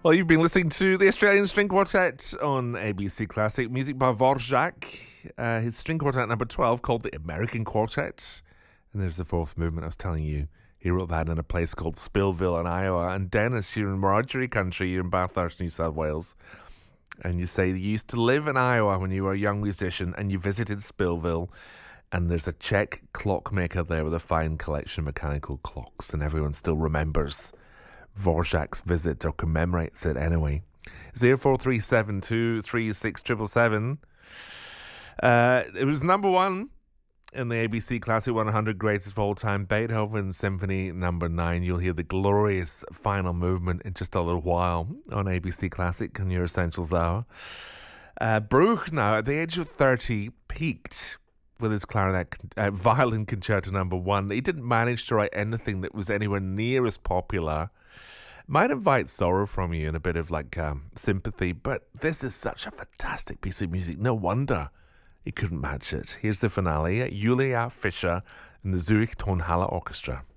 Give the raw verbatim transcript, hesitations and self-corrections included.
Well, you've been listening to the Australian String Quartet on A B C Classic. Music by Dvorak. Uh, his string quartet number twelve called the American Quartet. And there's the fourth movement I was telling you. He wrote that in a place called Spillville in Iowa. And Dennis, you're in Wiradjuri country. You're in Bathurst, New South Wales. And you say you used to live in Iowa when you were a young musician and you visited Spillville. And there's a Czech clockmaker there with a fine collection of mechanical clocks. And everyone still remembers Dvorak's visit, or commemorates it anyway. zero four three seven two three six seven seven. Uh, it was number one in the A B C Classic one hundred Greatest of All Time, Beethoven Symphony number nine. You'll hear the glorious final movement in just a little while on A B C Classic on your Essentials Hour. Uh, Bruch now, at the age of thirty, peaked with his clarinet uh, violin concerto number one. He didn't manage to write anything that was anywhere near as popular. Might invite sorrow from you and a bit of like um, sympathy, but this is such a fantastic piece of music. No wonder he couldn't match it. Here's the finale, Julia Fischer and the Zurich Tonhalle Orchestra.